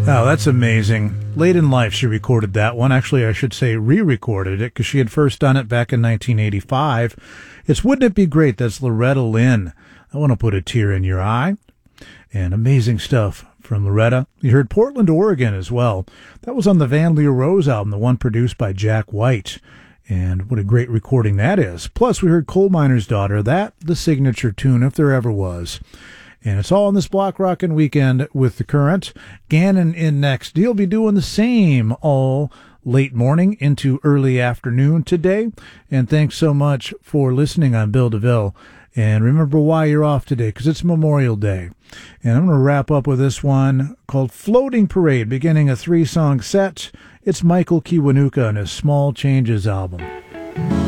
Oh, that's amazing. Late in life, she recorded that one. Actually, I should say re-recorded it because she had first done it back in 1985. It's Wouldn't It Be Great? That's Loretta Lynn. I want to put a tear in your eye. And amazing stuff from Loretta. You heard Portland, Oregon as well. That was on the Van Lear Rose album, the one produced by Jack White. And what a great recording that is. Plus, we heard Coal Miner's Daughter, that the signature tune if there ever was. And it's all on this Block Rockin' Weekend with The Current. Gannon in next. He'll be doing the same all late morning into early afternoon today. And thanks so much for listening. I'm Bill DeVille. And remember why you're off today, because it's Memorial Day. And I'm going to wrap up with this one called Floating Parade, beginning a 3-song set. It's Michael Kiwanuka and his Small Changes album.